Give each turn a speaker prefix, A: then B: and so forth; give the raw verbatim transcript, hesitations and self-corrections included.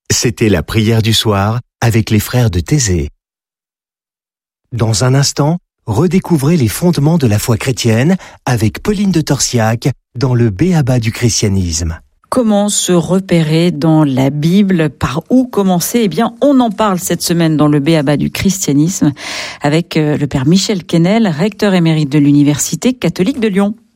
A: C'était la prière du soir avec les frères de Thésée. Dans un instant, redécouvrez les fondements de la foi chrétienne avec Pauline de Torsiac dans le B.A.B A du christianisme.
B: Comment se repérer dans la Bible? Par où commencer? Eh bien, on en parle cette semaine dans le B.A.B A du christianisme avec le père Michel Quesnel, recteur émérite de l'Université catholique de Lyon.